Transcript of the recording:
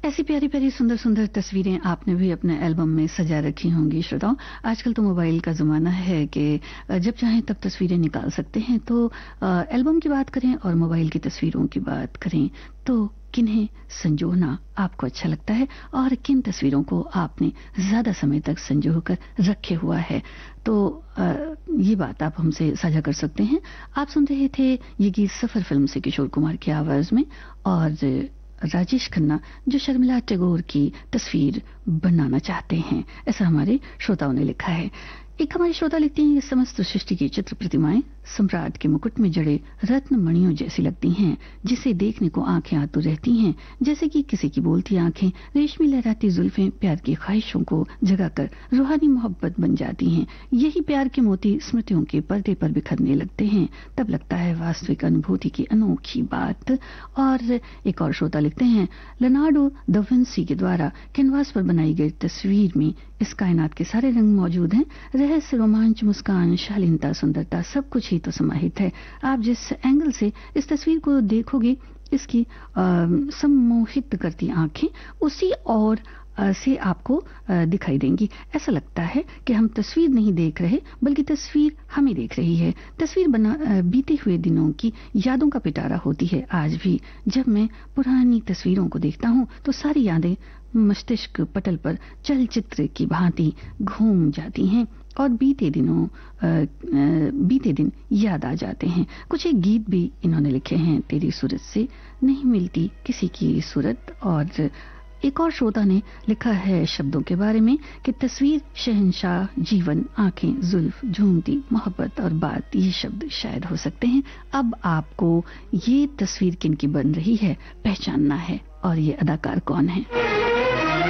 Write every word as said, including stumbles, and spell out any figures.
ऐसी प्यारी प्यारी सुंदर सुंदर तस्वीरें आपने भी अपने एल्बम में सजा रखी होंगी श्रोताओं। आजकल तो मोबाइल का ज़माना है कि जब चाहें तब तस्वीरें निकाल सकते हैं। तो एल्बम की बात करें और मोबाइल की तस्वीरों की बात करें तो किन्हें संजोना आपको अच्छा लगता है और किन तस्वीरों को आपने ज़्यादा समय तक संजो कर रखे हुआ है, तो आ, ये बात आप हमसे साझा कर सकते हैं। आप सुन रहे थे ये गीत सफ़र फिल्म से किशोर कुमार की आवाज़ में, और राजेश खन्ना जो शर्मिला टैगोर की तस्वीर बनाना चाहते हैं, ऐसा हमारे श्रोताओं ने लिखा है। एक हमारे श्रोता लिखते हैं, समस्त सृष्टि की चित्र प्रतिमाएं सम्राट के मुकुट में जड़े रत्न मणियों जैसी लगती हैं, जिसे देखने को आंखें आतुर रहती हैं, जैसे कि किसी की बोलती आंखें रेशमी लहराती जुल्फें प्यार की ख्वाहिशों को जगाकर रूहानी मोहब्बत बन जाती हैं। यही प्यार के मोती स्मृतियों के पर्दे पर बिखरने लगते हैं, तब लगता है वास्तविक अनुभूति की अनोखी बात। और एक और श्रोता लिखते हैं, लियोनार्डो दा विंसी के द्वारा कैनवास पर बनाई गई तस्वीर में इस कायनात के सारे रंग मौजूद हैं, रहस्य, रोमांच, मुस्कान, शालीनता, सुंदरता, सब कुछ ही तो समाहित है। आप जिस एंगल से इस तस्वीर को देखोगे, इसकी सम्मोहित करती आंखें उसी और से आपको दिखाई देंगी। ऐसा लगता है कि हम तस्वीर नहीं देख रहे बल्कि तस्वीर हमें देख रही है। तस्वीर बना बीते हुए दिनों की यादों का पिटारा होती है। आज भी जब मैं पुरानी तस्वीरों को देखता हूँ तो सारी यादें मस्तिष्क पटल पर चलचित्र की भांति घूम जाती हैं और बीते दिनों आ, आ, बीते दिन याद आ जाते हैं। कुछ एक गीत भी इन्होंने लिखे हैं, तेरी सूरत से नहीं मिलती किसी की सूरत। और एक और श्रोता ने लिखा है शब्दों के बारे में कि तस्वीर, शहंशाह, जीवन, आंखें, जुल्फ, झूमती मोहब्बत और बात, ये शब्द शायद हो सकते हैं। अब आपको ये तस्वीर किन की बन रही है पहचानना है, और ये अदाकार कौन है।